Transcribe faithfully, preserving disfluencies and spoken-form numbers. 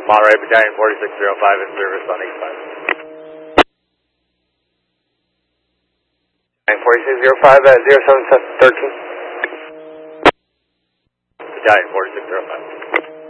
Monterey Battalion forty-six oh five in service on eight five. forty-six oh five at zero seven thirteen. Battalion forty-six oh five.